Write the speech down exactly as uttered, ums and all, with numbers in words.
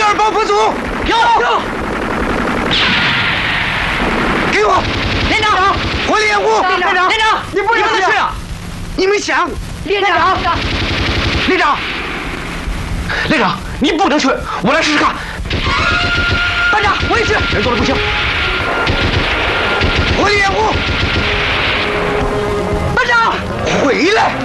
二帮分组， 有有。 给我， 连长， 火力掩护。 连长，连长， 你不能去啊！你们想？ 连长， 连长，连长，你不能去，我来试试看。 班长，我也去。 人多的不行。火力掩护。 班长， 回来。